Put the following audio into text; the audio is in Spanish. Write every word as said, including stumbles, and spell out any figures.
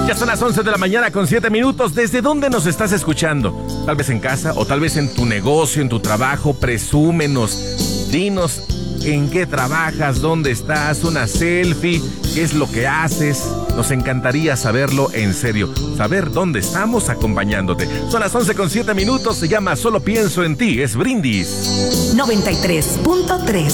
Ya son las once de la mañana con siete minutos. ¿Desde dónde nos estás escuchando? Tal vez en casa o tal vez en tu negocio, en tu trabajo. Presúmenos, dinos en qué trabajas, dónde estás, una selfie, qué es lo que haces. Nos encantaría saberlo en serio, saber dónde estamos acompañándote. Son las once con siete minutos, se llama Solo Pienso en Ti, es Brindis noventa y tres punto tres.